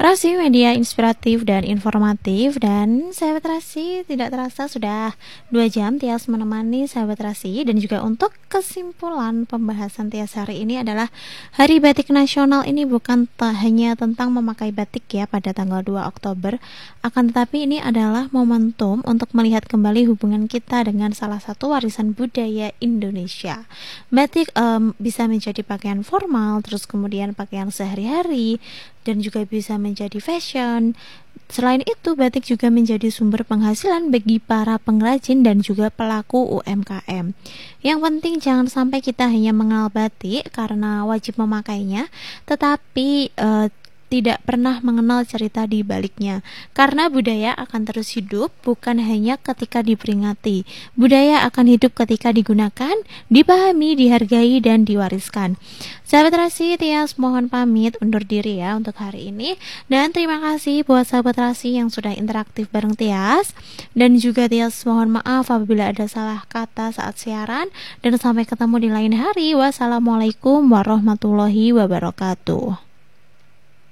Rasi, media inspiratif dan informatif. Dan sahabat Rasi, tidak terasa sudah 2 jam Tias menemani sahabat Rasi. Dan juga untuk kesimpulan pembahasan Tias hari ini adalah Hari Batik Nasional ini bukan hanya tentang memakai batik ya pada tanggal 2 Oktober, akan tetapi ini adalah momentum untuk melihat kembali hubungan kita dengan salah satu warisan budaya Indonesia. Batik bisa menjadi pakaian formal, terus kemudian pakaian sehari-hari, dan juga bisa menjadi fashion. Selain itu, batik juga menjadi sumber penghasilan bagi para pengrajin dan juga pelaku UMKM. Yang penting jangan sampai kita hanya mengenal batik karena wajib memakainya, tetapi tidak pernah mengenal cerita di baliknya. Karena budaya akan terus hidup bukan hanya ketika diperingati. Budaya akan hidup ketika digunakan, dipahami, dihargai, dan diwariskan. Sahabat Rasi, Tias mohon pamit undur diri ya untuk hari ini. Dan terima kasih buat sahabat Rasi yang sudah interaktif bareng Tias. Dan juga Tias mohon maaf apabila ada salah kata saat siaran. Dan sampai ketemu di lain hari. Wassalamualaikum warahmatullahi wabarakatuh.